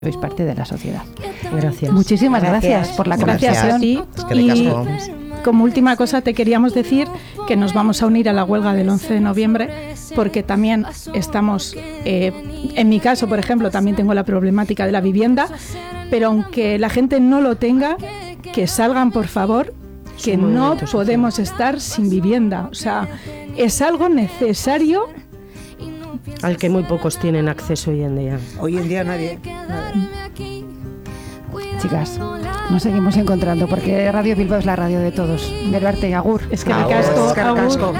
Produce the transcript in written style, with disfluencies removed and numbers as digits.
sois parte de la sociedad. Gracias. Muchísimas gracias por la conversación. Y como última cosa te queríamos decir que nos vamos a unir a la huelga del 11 de noviembre porque también estamos, en mi caso, por ejemplo, también tengo la problemática de la vivienda, pero aunque la gente no lo tenga, que salgan, por favor, que no podemos estar sin vivienda. O sea, es algo necesario al que muy pocos tienen acceso hoy en día. Hoy en día nadie. Chicas, nos seguimos encontrando porque Radio Bilbao es la radio de todos. Berbarte, agur. Es que ricasco, agur.